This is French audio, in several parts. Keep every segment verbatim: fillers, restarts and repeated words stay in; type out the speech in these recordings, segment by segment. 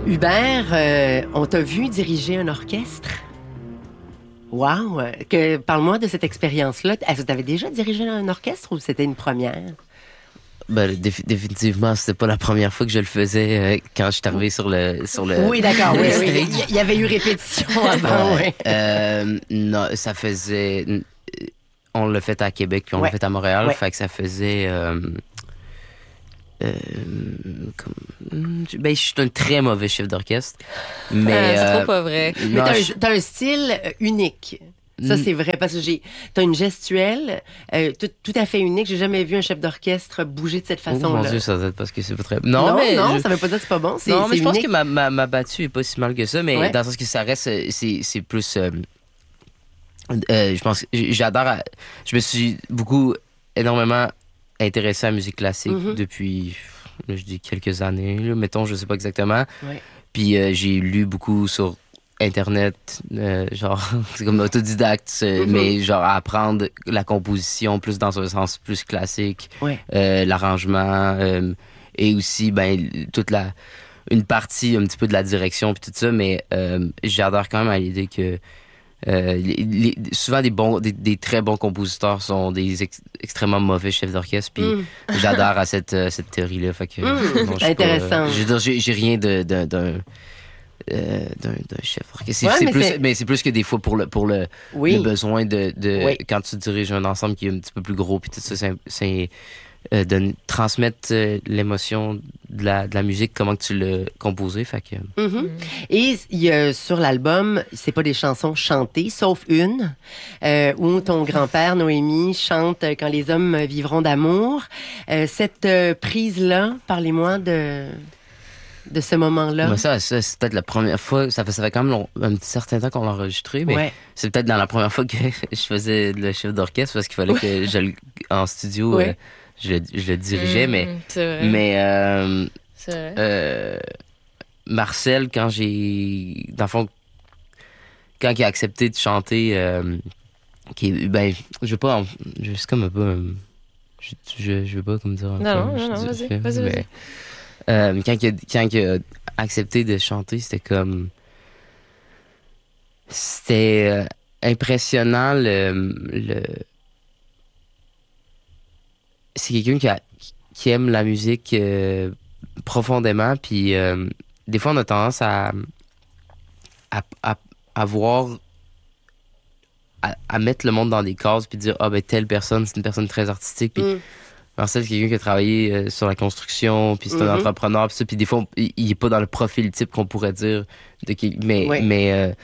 Hubert, euh, on t'a vu diriger un orchestre? Wow! Que, parle-moi de cette expérience-là. Est-ce que tu avais déjà dirigé un orchestre ou c'était une première? Ben, défi- définitivement, c'était pas la première fois que je le faisais euh, quand je suis arrivé sur le sur le. Oui, d'accord. Oui, le oui. stage. Il y avait eu répétition avant, oui. Ouais. Euh, non, ça faisait. On l'a fait à Québec puis on Ouais. l'a fait à Montréal, Ouais. fait que ça faisait. Euh, euh, comme, ben, je suis un très mauvais chef d'orchestre, mais. Ah, c'est euh, trop pas vrai. Mais non, t'as, je- un, t'as un style euh, unique. Ça, Mm. c'est vrai, parce que j'ai, t'as une gestuelle euh, tout, tout à fait unique. J'ai jamais vu un chef d'orchestre bouger de cette Oh, mon façon-là. Dieu, ça doit être parce que c'est pas très. non, Non, mais non, je- ça veut pas dire que c'est pas bon. C'est, non, mais c'est je pense unique. que ma, ma, ma battue est pas si mal que ça, mais Ouais. dans le sens que ça reste, euh, c'est, c'est plus. euh, euh, je pense que j- j'adore. à- je me suis beaucoup, énormément intéressé à la musique classique Mhm. depuis, là, je dis quelques années, là, mettons, je sais pas exactement. Ouais. Puis euh, j'ai lu beaucoup sur Internet, euh, genre, c'est comme autodidacte, euh, Mhm. mais genre à apprendre la composition plus dans un sens plus classique, Ouais. euh, l'arrangement, euh, et aussi, ben, toute la, une partie un petit peu de la direction puis tout ça, mais euh, j'adore quand même à l'idée que euh, les, les- souvent des bons, des, des très bons compositeurs sont des ex- extrêmement mauvais chefs d'orchestre, puis Mm. j'adore à cette, euh, cette théorie-là. Fait que, Mm. non, je suis pas, Intéressant. euh, je veux dire, j'ai, j'ai rien de, d'un, d'un, euh, d'un, d'un chef d'orchestre. C'est, Ouais, c'est mais plus, c'est- mais c'est plus que des fois pour le, pour le, Oui. le besoin de, de Oui. quand tu diriges un ensemble qui est un petit peu plus gros, puis tout ça, c'est, c'est euh, de transmettre euh, l'émotion de la, de la musique, comment que tu l'as composé. Fait que, Mhm. Et il y a, sur l'album, c'est pas des chansons chantées, sauf une, euh, où ton grand-père, Noémie, chante Quand les hommes vivront d'amour. Euh, cette euh, prise-là, parlez-moi de, de ce moment-là. moi, ça, ça, c'est peut-être la première fois, ça fait, ça fait quand même long- un petit certain temps qu'on l'a enregistré, mais Ouais. c'est peut-être dans la première fois que je faisais le chef d'orchestre parce qu'il fallait que je le, en studio, Ouais. euh, je, je le dirigeais, mais, Mm, c'est vrai. mais euh, C'est vrai. euh, Marcel, quand j'ai, dans le fond, quand il a accepté de chanter, euh, qui, ben, je veux pas, en- je c'est comme un peu, euh, je, je, je veux pas comme dire. un Non, peu, non, je non, non, dis- vas-y, mais, vas-y, vas-y. euh, quand, il a, quand il a accepté de chanter, c'était comme, c'était euh, impressionnant le, le, c'est quelqu'un qui, a, qui aime la musique euh, profondément, puis euh, des fois on a tendance à à, à, à voir à, à mettre le monde dans des cases puis dire ah ben telle personne c'est une personne très artistique puis Mm. Marcel c'est quelqu'un qui a travaillé euh, sur la construction puis c'est un Mhm. entrepreneur puis ça puis des fois on- il, il est pas dans le profil type qu'on pourrait dire de qui- mais Ouais. mais euh,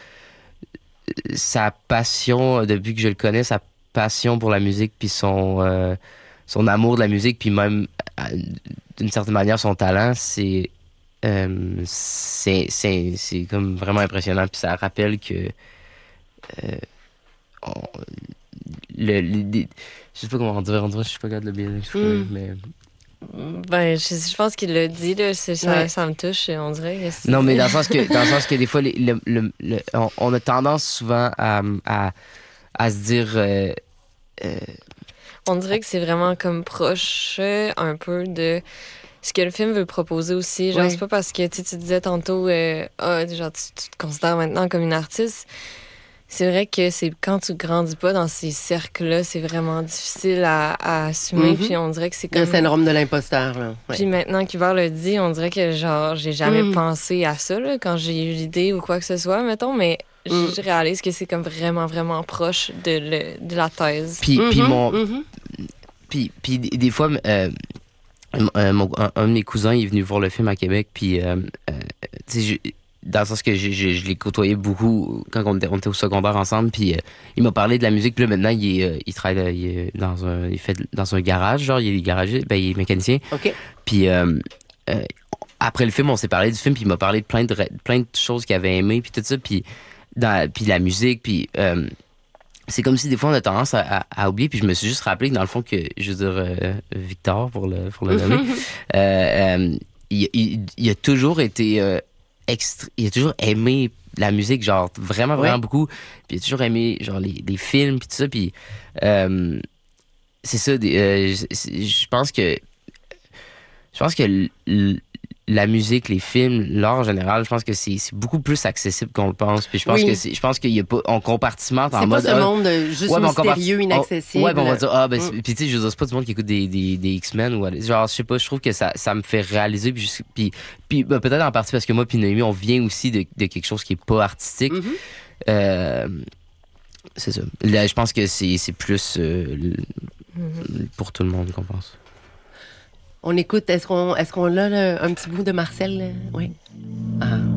sa passion depuis que je le connais sa passion pour la musique puis son euh, son amour de la musique puis même à- d'une certaine manière son talent c'est euh, c'est c'est c'est comme vraiment impressionnant puis ça rappelle que euh, on- le, le- les- je sais pas comment dire on dirait que je suis pas capable de le bien exprimer Mm. mais Ben, je, je pense qu'il l'a dit, là, c'est, ça, Ouais. ça me touche, on dirait. que c'est- non mais dans le sens que dans le sens que des fois les- le, le- le- on, on a tendance souvent à à, à se dire euh, euh, On dirait que c'est vraiment comme proche euh, un peu de ce que le film veut proposer aussi. Genre, Ouais. c'est pas parce que tu sais, tu disais tantôt, euh, ah, genre, tu, tu te considères maintenant comme une artiste. C'est vrai que c'est quand tu grandis pas dans ces cercles-là, c'est vraiment difficile à, à assumer. Mhm. Puis on dirait que c'est Le comme. syndrome de l'imposteur, là. Ouais. Puis maintenant qu'Hubert le dit, on dirait que genre j'ai jamais Mm. pensé à ça là, quand j'ai eu l'idée ou quoi que ce soit, mettons, mais je- Mm. je réalise que c'est comme vraiment, vraiment proche de, le, de la thèse. puis puis Mhm, mon mhm. Puis, puis des des fois, euh, euh, mon- un, un de mes cousins il est venu voir le film à Québec, puis euh, euh, tu sais, je- dans le sens que je, je, je l'ai côtoyé beaucoup quand on était, on était au secondaire ensemble, puis euh, il m'a parlé de la musique, puis là maintenant il, est, euh, il travaille euh, il est dans un, il fait dans un garage, genre il est garagiste, ben il est mécanicien, OK. puis euh, euh, après le film on s'est parlé du film, puis il m'a parlé de plein de re- plein de choses qu'il avait aimé, puis tout ça, puis dans puis la musique, puis euh, c'est comme si des fois on a tendance à, à, à oublier, puis je me suis juste rappelé que dans le fond que, je veux dire, euh, Victor, pour le, pour le nommer, euh, euh, il, il, il a toujours été, euh, extra- il a toujours aimé la musique, genre vraiment, vraiment Ouais. beaucoup, puis il a toujours aimé genre les, les films, puis tout ça, puis euh, c'est ça, des- euh, je je pense que, je pense que l- l- la musique, les films, l'art en général, je pense que c'est, c'est beaucoup plus accessible qu'on le pense. Puis je pense Oui. que c'est, je pense qu'il y a pas, on compartimente en C'est mode. pas ce ah, monde euh, juste ouais, mais on compart- mystérieux, on- inaccessible. Ouais, ben on va dire, ah, ben, Mm. c'est- puis tu sais, je veux dire, c'est pas du monde qui écoute des, des, des X-Men ou, genre, je sais pas, je trouve que ça, ça me fait réaliser, puis, je- puis, puis ben, peut-être en partie parce que moi, puis Noémie, on vient aussi de, de quelque chose qui est pas artistique. Mhm. Euh, c'est ça. Là, je pense que c'est, c'est plus euh, l- pour tout le monde qu'on pense. On écoute, est-ce qu'on, est-ce qu'on a là, un petit bout de Marcel? Oui. Ah.